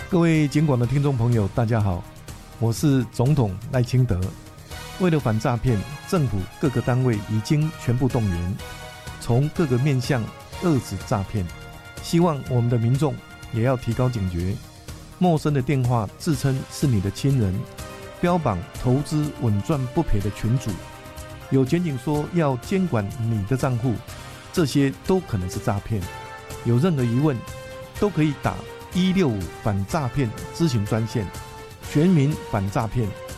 各位警广的听众朋友，大家好，我是总统赖清德。为了反诈骗，政府各个单位已经全部动员，从各个面向遏止诈骗。希望我们的民众也要提高警觉，陌生的电话自称是你的亲人，标榜投资稳赚不赔的群组，有检警说要监管你的账户，这些都可能是诈骗。有任何疑问，都可以打165反诈骗咨询专线，全民反诈骗。